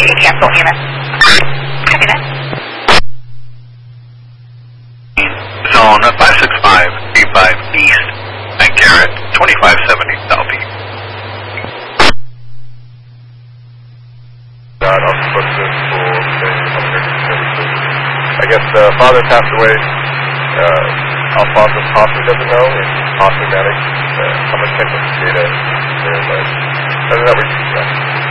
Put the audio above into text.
cancel unit. Copy that. Zone 56535 East and Garrett 2570 Southeast. I'll put this for services. I guess the father passed away. Alfonso possibly doesn't know, and possibly managed how much technical data there, but other than that, we're